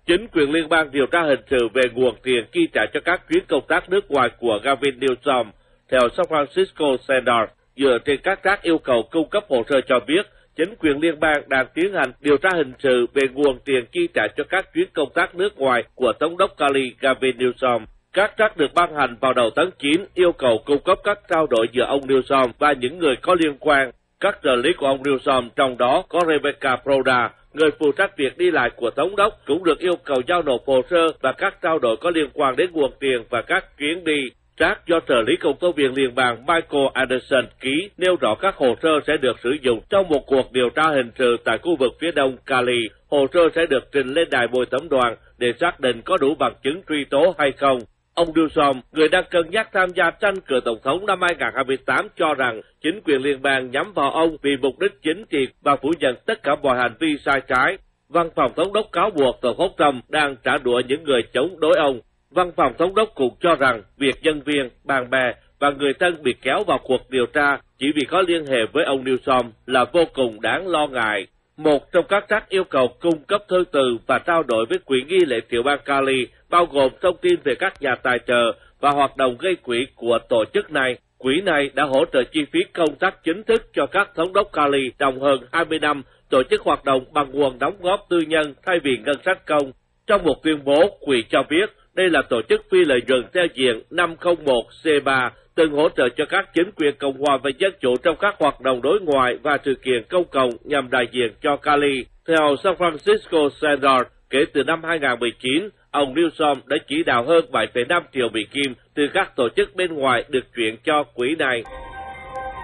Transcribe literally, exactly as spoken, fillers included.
Chính quyền liên bang điều tra hình sự về nguồn tiền chi trả cho các chuyến công tác nước ngoài của Gavin Newsom. Theo San Francisco Standard, dựa trên các các yêu cầu cung cấp hồ sơ cho biết, chính quyền liên bang đang tiến hành điều tra hình sự về nguồn tiền chi trả cho các chuyến công tác nước ngoài của Thống đốc Cali Gavin Newsom. Các trắc được ban hành vào đầu tháng chín yêu cầu cung cấp các trao đổi giữa ông Newsom và những người có liên quan. Các trợ lý của ông Newsom, trong đó có Rebecca Proda, người phụ trách việc đi lại của Thống đốc, cũng được yêu cầu giao nộp hồ sơ và các trao đổi có liên quan đến nguồn tiền và các chuyến đi. Trác do trợ lý công tố viên liên bang Michael Anderson ký nêu rõ các hồ sơ sẽ được sử dụng trong một cuộc điều tra hình sự tại khu vực phía đông Cali. Hồ sơ sẽ được trình lên đài bồi thẩm đoàn để xác định có đủ bằng chứng truy tố hay không. Ông Newsom, người đang cân nhắc tham gia tranh cử tổng thống năm hai không hai tám, cho rằng chính quyền liên bang nhắm vào ông vì mục đích chính trị và phủ nhận tất cả mọi hành vi sai trái. Văn phòng thống đốc cáo buộc Tổng thống Trump đang trả đũa những người chống đối ông. Văn phòng thống đốc cũng cho rằng việc nhân viên, bạn bè và người thân bị kéo vào cuộc điều tra chỉ vì có liên hệ với ông Newsom là vô cùng đáng lo ngại. Một trong các trắc yêu cầu cung cấp thư từ và trao đổi với quỹ nghi lễ tiểu bang Cali, bao gồm thông tin về các nhà tài trợ và hoạt động gây quỹ của tổ chức này. Quỹ này đã hỗ trợ chi phí công tác chính thức cho các thống đốc Cali trong hơn hai mươi năm, tổ chức hoạt động bằng nguồn đóng góp tư nhân thay vì ngân sách công. Trong một tuyên bố, quỹ cho biết đây là tổ chức phi lợi nhuận theo diện năm không một C ba, từng hỗ trợ cho các chính quyền Cộng hòa và Dân chủ trong các hoạt động đối ngoại và sự kiện công cộng nhằm đại diện cho Cali. Theo San Francisco Standard, kể từ năm hai không một chín, ông Newsom đã chỉ đạo hơn bảy phẩy năm triệu Mỹ Kim từ các tổ chức bên ngoài được chuyển cho quỹ này.